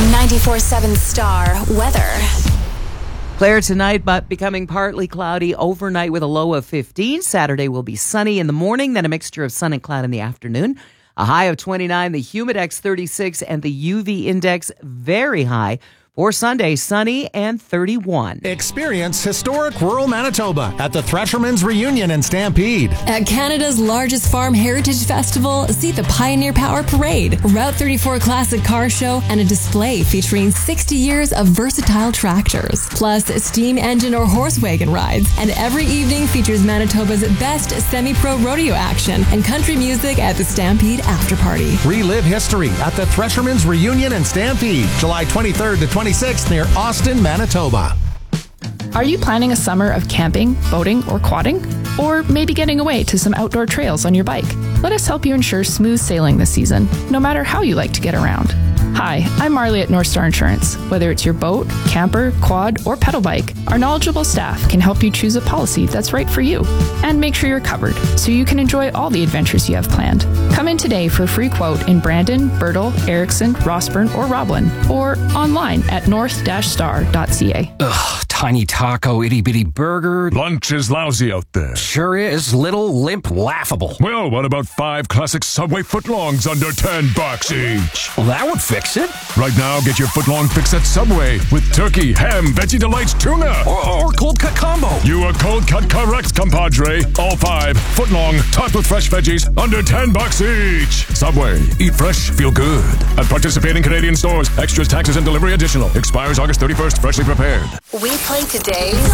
94.7 Star weather. Clear tonight, but becoming partly cloudy overnight with a low of 15. Saturday will be sunny in the morning, then a mixture of sun and cloud in the afternoon. A high of 29, the Humidex 36, and the UV index very high. For Sunday, sunny and 31. Experience historic rural Manitoba at the Threshermen's Reunion in Stampede. At Canada's largest farm heritage festival, see the Pioneer Power Parade, Route 34 Classic Car Show, and a display featuring 60 years of versatile tractors. Plus, steam engine or horse wagon rides. And every evening features Manitoba's best semi-pro rodeo action and country music at the Stampede After Party. Relive history at the Threshermen's Reunion in Stampede, July 23rd to 26th near Austin, Manitoba. Are you planning a summer of camping, boating, or quadding? Or maybe getting away to some outdoor trails on your bike? Let us help you ensure smooth sailing this season, no matter how you like to get around. Hi, I'm Marley at North Star Insurance. Whether it's your boat, camper, quad, or pedal bike, our knowledgeable staff can help you choose a policy that's right for you and make sure you're covered so you can enjoy all the adventures you have planned. Come in today for a free quote in Brandon, Birtle, Erickson, Rossburn, or Roblin, or online at north-star.ca. Ugh, tiny taco, itty-bitty burger. Lunch is lousy out there. Sure is. Little, limp, laughable. Well, what about 5 classic Subway footlongs under $10 each? Well, that would fix it. Right now, get your footlong fix at Subway with turkey, ham, Veggie Delights, tuna. Or cold cut combo. You are cold cut correct, compadre. All 5 footlong, topped with fresh veggies, under $10 each. Subway. Eat fresh, feel good. At participating Canadian stores. Extras, taxes, and delivery additional. Expires August 31st. Freshly prepared. We play today's